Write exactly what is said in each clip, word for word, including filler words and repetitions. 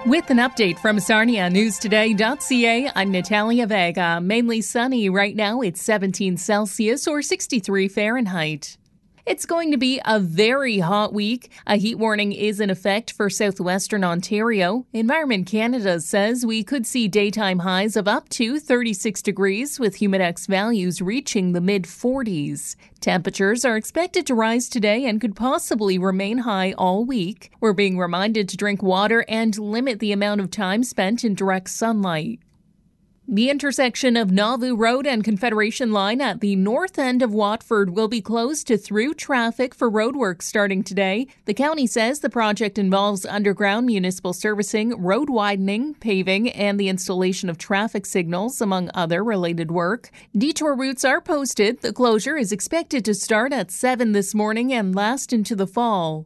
With an update from Sarnia News Today dot C A, I'm Natalia Vega. Mainly sunny right now. It's seventeen Celsius or sixty-three Fahrenheit. It's going to be a very hot week. A heat warning is in effect for southwestern Ontario. Environment Canada says we could see daytime highs of up to thirty-six degrees, with humidex values reaching the mid forties. Temperatures are expected to rise today and could possibly remain high all week. We're being reminded to drink water and limit the amount of time spent in direct sunlight. The intersection of Nauvoo Road and Confederation Line at the north end of Watford will be closed to through traffic for roadwork starting today. The county says the project involves underground municipal servicing, road widening, paving, and the installation of traffic signals, among other related work. Detour routes are posted. The closure is expected to start at seven this morning and last into the fall.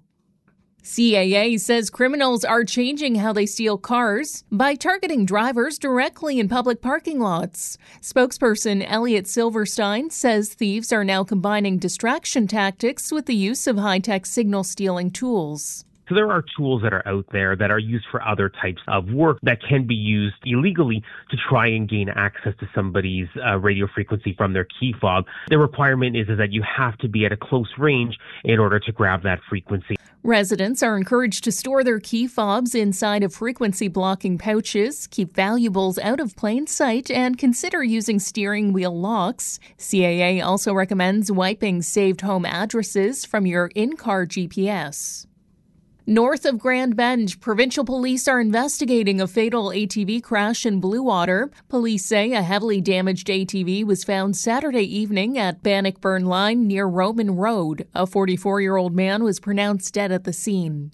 C A A says criminals are changing how they steal cars by targeting drivers directly in public parking lots. Spokesperson Elliot Silverstein says thieves are now combining distraction tactics with the use of high-tech signal stealing tools. So there are tools that are out there that are used for other types of work that can be used illegally to try and gain access to somebody's uh, radio frequency from their key fob. The requirement is, is that you have to be at a close range in order to grab that frequency. Residents are encouraged to store their key fobs inside of frequency-blocking pouches, keep valuables out of plain sight, and consider using steering wheel locks. C A A also recommends wiping saved home addresses from your in-car G P S. North of Grand Bend, provincial police are investigating a fatal A T V crash in Bluewater. Police say a heavily damaged A T V was found Saturday evening at Bannockburn Line near Roman Road. A forty-four-year-old man was pronounced dead at the scene.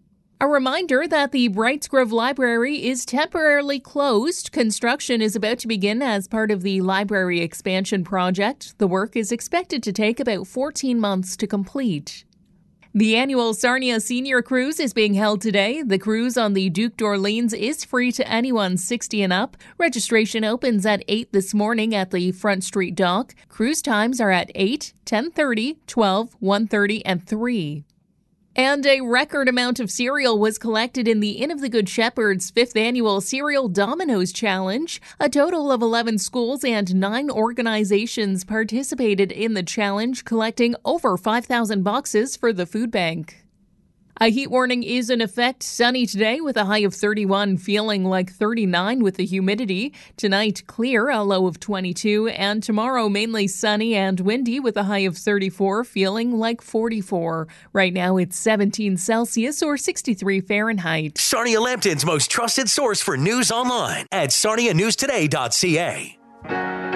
A reminder that the Brightsgrove Library is temporarily closed. Construction is about to begin as part of the library expansion project. The work is expected to take about fourteen months to complete. The annual Sarnia Senior Cruise is being held today. The cruise on the Duke d'Orleans is free to anyone sixty and up. Registration opens at eight this morning at the Front Street Dock. Cruise times are at eight, ten thirty, twelve, one thirty, and three. And a record amount of cereal was collected in the Inn of the Good Shepherd's fifth annual Cereal Dominoes Challenge. A total of eleven schools and nine organizations participated in the challenge, collecting over five thousand boxes for the food bank. A heat warning is in effect. Sunny today with a high of thirty-one, feeling like thirty-nine with the humidity. Tonight, clear, a low of twenty-two. And tomorrow, mainly sunny and windy with a high of thirty-four, feeling like forty-four. Right now, it's seventeen Celsius or sixty-three Fahrenheit. Sarnia Lambton's most trusted source for news online at Sarnia News Today dot C A.